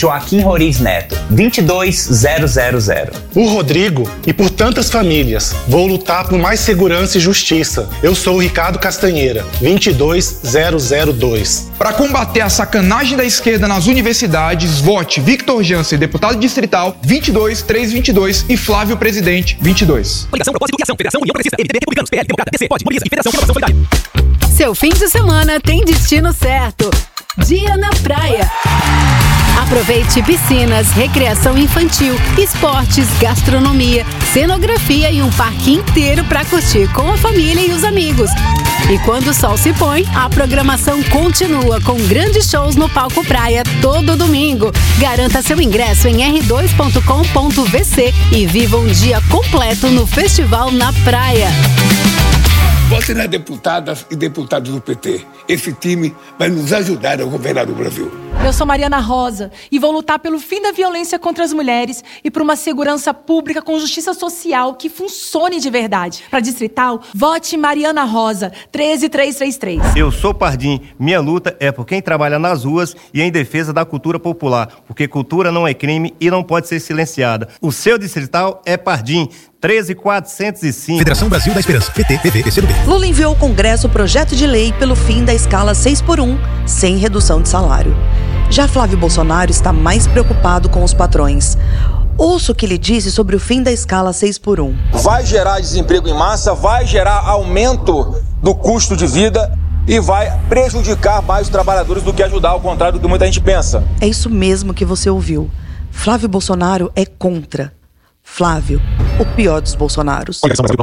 Joaquim Roriz Neto, 22000. Por Rodrigo e por tantas famílias, vou lutar por mais segurança e justiça. Eu sou o Ricardo Castanheira, 22002. Para combater a sacanagem da esquerda nas universidades, vote Victor Jansen, deputado distrital, 22322 e Flávio Presidente, 22. Coligação, propósito e ação, Federação, União Progressista, MDB, Republicanos, PL, Democrata, DC, POD, Mobiliza e Federação, Renovação Solidária. Seu fim de semana tem destino certo. Dia na praia. Aproveite piscinas, recreação infantil, esportes, gastronomia, cenografia e um parque inteiro para curtir com a família e os amigos. E quando o sol se põe, a programação continua com grandes shows no Palco Praia todo domingo. Garanta seu ingresso em r2.com.vc e viva um dia completo no Festival na Praia. Vote nas deputadas e deputados do PT. Esse time vai nos ajudar a governar o Brasil. Eu sou Mariana Rosa e vou lutar pelo fim da violência contra as mulheres e por uma segurança pública com justiça social que funcione de verdade. Para distrital, vote Mariana Rosa, 13333. Eu sou Pardim. Minha luta é por quem trabalha nas ruas e em defesa da cultura popular, porque cultura não é crime e não pode ser silenciada. O seu distrital é Pardim. 13405. Federação Brasil da Esperança. PT, PV, PCdoB. Lula enviou ao Congresso o projeto de lei pelo fim da escala 6x1, sem redução de salário. Já Flávio Bolsonaro está mais preocupado com os patrões. Ouça o que ele disse sobre o fim da escala 6x1. Vai gerar desemprego em massa, vai gerar aumento do custo de vida e vai prejudicar mais os trabalhadores do que ajudar, ao contrário do que muita gente pensa. É isso mesmo que você ouviu. Flávio Bolsonaro é contra. Flávio, o pior dos Bolsonaros.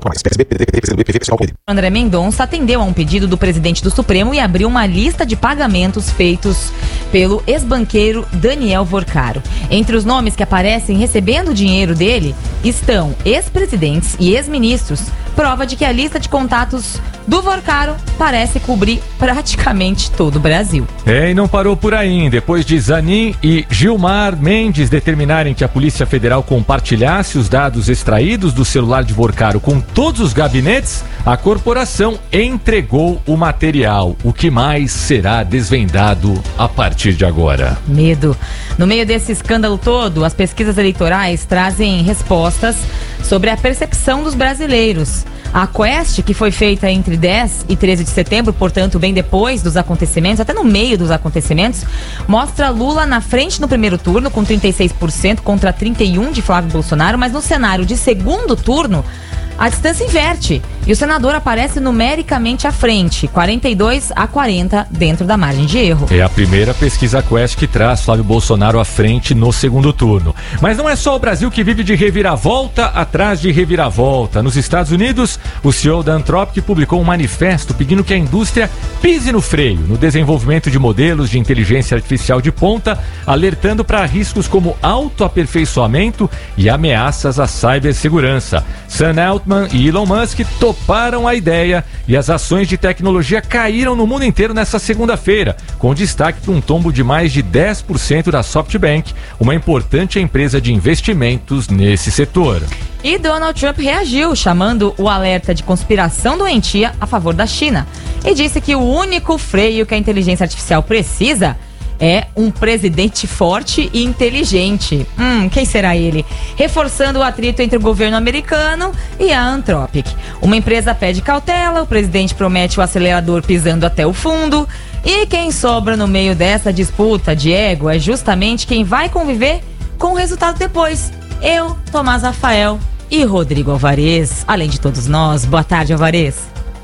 André Mendonça atendeu a um pedido do presidente do Supremo e abriu uma lista de pagamentos feitos pelo ex-banqueiro Daniel Vorcaro. Entre os nomes que aparecem recebendo o dinheiro dele estão ex-presidentes e ex-ministros, prova de que a lista de contatos do Vorcaro parece cobrir praticamente todo o Brasil. E não parou por aí. Depois de Zanin e Gilmar Mendes determinarem que a Polícia Federal compartilhasse os dados extraídos do celular de Vorcaro com todos os gabinetes, a corporação entregou o material. O que mais será desvendado a partir de agora? Medo. No meio desse escândalo todo, as pesquisas eleitorais trazem respostas sobre a percepção dos brasileiros. A Quest, que foi feita entre 10 e 13 de setembro, portanto, bem depois dos acontecimentos, até no meio dos acontecimentos, mostra Lula na frente no primeiro turno, com 36% contra 31% de Flávio Bolsonaro, mas no cenário de segundo turno, a distância inverte e o senador aparece numericamente à frente, 42-40 dentro da margem de erro. É a primeira pesquisa Quest que traz Flávio Bolsonaro à frente no segundo turno. Mas não é só o Brasil que vive de reviravolta atrás de reviravolta. Nos Estados Unidos, o CEO da Anthropic publicou um manifesto pedindo que a indústria pise no freio no desenvolvimento de modelos de inteligência artificial de ponta, alertando para riscos como autoaperfeiçoamento e ameaças à cibersegurança. Sam Altman e Elon Musk toparam a ideia e as ações de tecnologia caíram no mundo inteiro nesta segunda-feira, com destaque para um tombo de mais de 10% da SoftBank, uma importante empresa de investimentos nesse setor. E Donald Trump reagiu, chamando o alerta de conspiração doentia a favor da China. E disse que o único freio que a inteligência artificial precisa é um presidente forte e inteligente. Quem será ele? Reforçando o atrito entre o governo americano e a Anthropic. Uma empresa pede cautela, o presidente promete o acelerador pisando até o fundo. E quem sobra no meio dessa disputa de ego é justamente quem vai conviver com o resultado depois. Eu, Tomás Rafael e Rodrigo Alvarez. Além de todos nós. Boa tarde, Alvarez.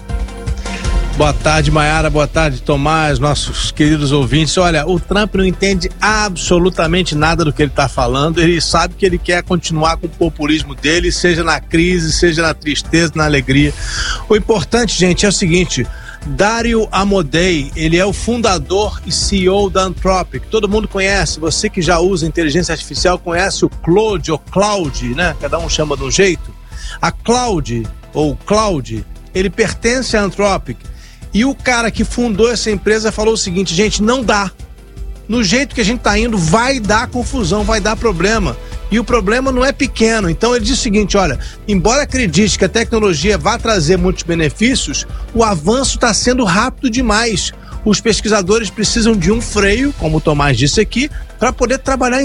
Boa tarde, Maiara. Boa tarde, Tomás, nossos queridos ouvintes. Olha, o Trump não entende absolutamente nada do que ele está falando. Ele sabe que ele quer continuar com o populismo dele, seja na crise, seja na tristeza, na alegria. O importante, gente, é o seguinte: Dario Amodei, ele é o fundador e CEO da Anthropic. Todo mundo conhece, você que já usa inteligência artificial conhece o Claude, ou Cloud, né? Cada um chama de um jeito. A Cloud, ou Cloud, ele pertence à Anthropic. E o cara que fundou essa empresa falou o seguinte: gente, não dá. No jeito que a gente tá indo, vai dar confusão, vai dar problema. E o problema não é pequeno. Então ele diz o seguinte: olha, embora acredite que a tecnologia vá trazer muitos benefícios, o avanço está sendo rápido demais. Os pesquisadores precisam de um freio, como o Tomás disse aqui, para poder trabalhar em